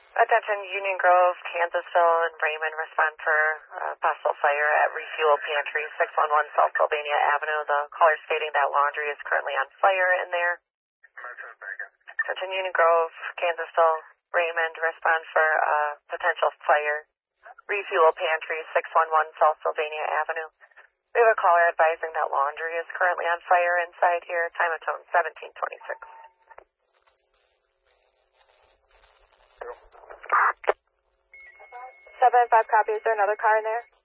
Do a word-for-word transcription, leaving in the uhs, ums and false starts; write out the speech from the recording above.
Attention Union Grove, Kansasville, and Raymond respond for uh, possible fire at Refuel Pantry, six one one South Sylvania Avenue. The caller stating that laundry is currently on fire in there. Attention Union Grove, Kansasville, Raymond respond for uh, potential fire. Refuel Pantry, six one one South Sylvania Avenue. We have a caller advising that laundry is currently on fire inside here. Time of tone seventeen twenty-six. seven five copy. Is there another car in there?